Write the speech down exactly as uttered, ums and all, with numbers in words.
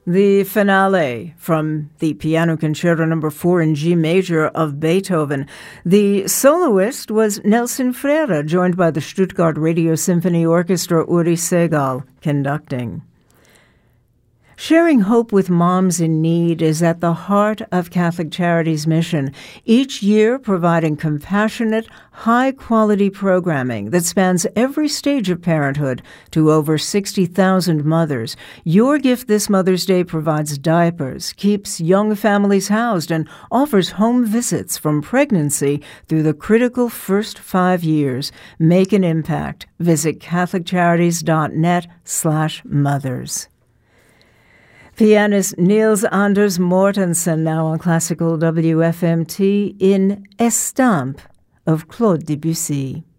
The finale from the Piano Concerto Number four in G Major of Beethoven. The soloist was Nelson Freire, joined by the Stuttgart Radio Symphony Orchestra, Uri Segal, conducting. Sharing hope with moms in need is at the heart of Catholic Charities' mission, each year providing compassionate, high-quality programming that spans every stage of parenthood to over sixty thousand mothers. Your gift this Mother's Day provides diapers, keeps young families housed, and offers home visits from pregnancy through the critical first five years. Make an impact. Visit catholiccharities.net slash mothers. Pianist Niels Anders Mortensen, now on Classical W F M T, in Estampe of Claude Debussy.